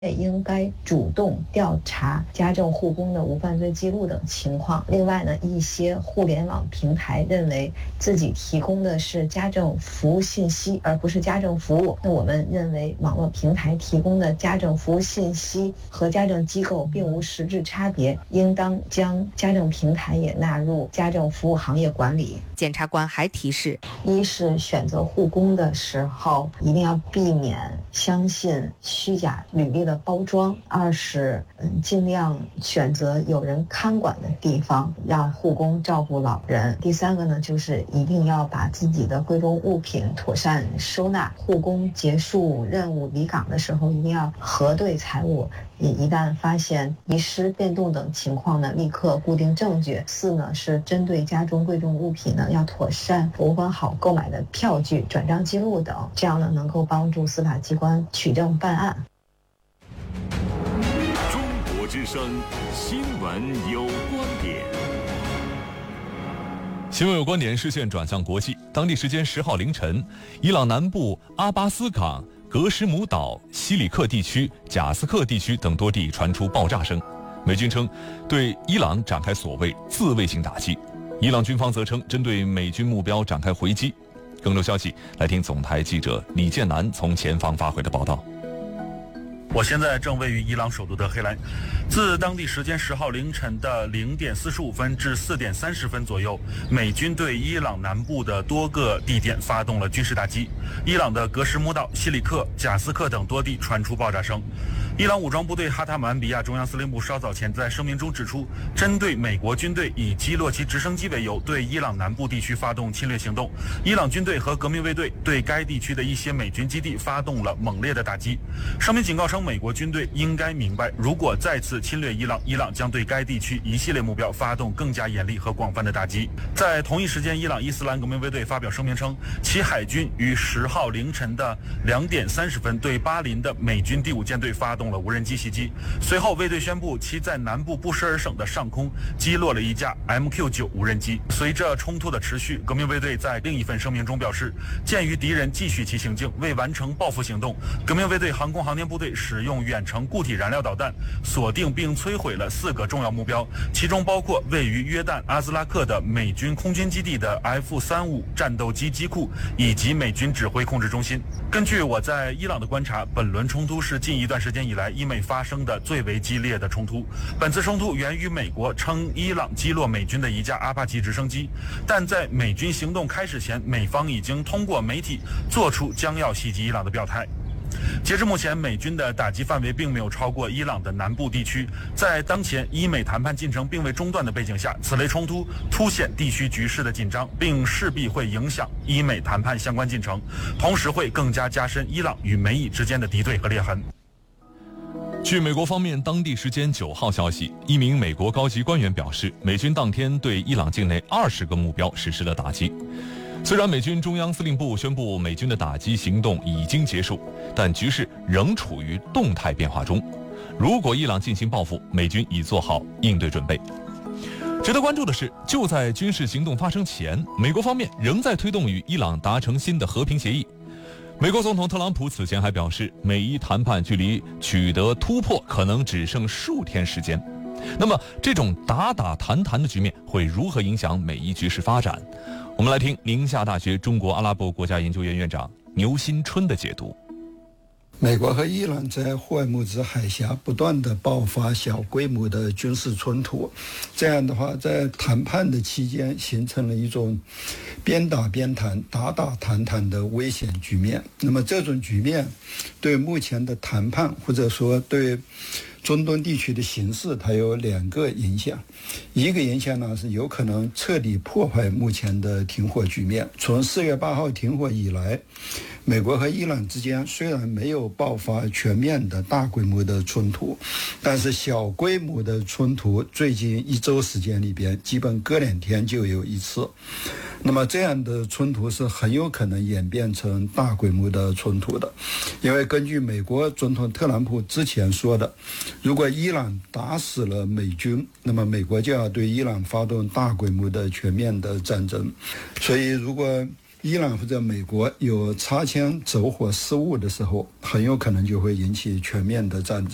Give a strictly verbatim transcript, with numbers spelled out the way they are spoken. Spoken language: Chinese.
也应该主动调查家政护工的无犯罪记录等情况。另外呢，一些互联网平台认为自己提供的是家政服务信息，而不是家政服务。那我们认为，网络平台提供的家政服务信息和家政机构并无实质差别，应当将家政平台也纳入家政服务行业管理。 检察官还提示， 一是选择护工的时候一定要避免相信虚假履历的包装；二是嗯，尽量选择有人看管的地方，让护工照顾老人；第三个呢，就是一定要把自己的贵重物品妥善收纳。护工结束任务离岗的时候，一定要核对财物，一旦发现遗失、变动等情况呢，立刻固定证据。四呢，是针对家中贵重物品呢，要妥善保管好购买的票据、转账记录等，这样呢，能够帮助司法机关取证办案。 中国之声新闻有观点。 新闻有观点，视线转向国际。当地时间十号凌晨，伊朗南部阿巴斯港、格什姆岛、西里克地区、贾斯克地区等多地传出爆炸声。美军称对伊朗展开所谓自卫性打击，伊朗军方则称针对美军目标展开回击。更多消息，来听总台记者李建南从前方发回的报道。 我现在正位于伊朗首都德黑兰。自当地时间十号凌晨的零点四十五分至四点三十分左右，美军对伊朗南部的多个地点发动了军事打击。伊朗的格什姆岛、西里克、贾斯克等多地传出爆炸声。伊朗武装部队哈塔姆安比亚中央司令部稍早前在声明中指出，针对美国军队以击落其直升机为由，对伊朗南部地区发动侵略行动。伊朗军队和革命卫队对该地区的一些美军基地发动了猛烈的打击。声明警告称，美国军队应该明白，如果再次侵略伊朗，伊朗将对该地区一系列目标发动更加严厉和广泛的打击。在同一时间，伊朗伊斯兰革命卫队发表声明称，其海军于十号凌晨的两点三十分对巴林的美军第五舰队发动了无人机袭击。随后，卫队宣布其在南部布什尔省的上空击落了一架 M Q 九 无人机。随着冲突的持续，革命卫队在另一份声明中表示，鉴于敌人继续其行径，为完成报复行动，革命卫队航空航天部队使用远程固体燃料导弹锁定并摧毁了四个重要目标，其中包括位于约旦阿兹拉克的美军空军基地的 F 三十五 战斗机机库以及美军指挥控制中心。根据我在伊朗的观察，本轮冲突是近一段时间以来伊美发生的最为激烈的冲突。本次冲突源于美国称伊朗击落美军的一架阿帕奇直升机，但在美军行动开始前，美方已经通过媒体做出将要袭击伊朗的表态。截至目前，美军的打击范围并没有超过伊朗的南部地区。在当前伊美谈判进程并未中断的背景下，此类冲突凸显地区局势的紧张，并势必会影响伊美谈判相关进程，同时会更加加深伊朗与美以之间的敌对和裂痕。 据美国方面当地时间九号消息，一名美国高级官员表示，美军当天对伊朗境内二十个目标实施了打击。虽然美军中央司令部宣布美军的打击行动已经结束，但局势仍处于动态变化中。如果伊朗进行报复，美军已做好应对准备。值得关注的是，就在军事行动发生前，美国方面仍在推动与伊朗达成新的和平协议。美国总统特朗普此前还表示，美伊谈判距离取得突破可能只剩数天时间。那么，这种打打谈谈的局面会如何影响美伊局势发展？我们来听宁夏大学中国阿拉伯国家研究院院长牛新春的解读。 美国和伊朗在霍尔木兹海峡不断的爆发小规模的军事冲突，这样的话，在谈判的期间形成了一种边打边谈、打打谈谈的危险局面。那么这种局面对目前的谈判，或者说对中东地区的形势，它有两个影响。一个影响呢，是有可能彻底破坏目前的停火局面。从四月八号停火以来，美国和伊朗之间虽然没有爆发全面的大规模的冲突，但是小规模的冲突最近一周时间里边，基本隔两天就有一次。那么这样的冲突是很有可能演变成大规模的冲突的，因为根据美国总统特朗普之前说的，如果伊朗打死了美军，那么美国就要对伊朗发动大规模的全面的战争。所以如果伊朗或者美国有擦枪走火失误的时候，很有可能就会引起全面的战争。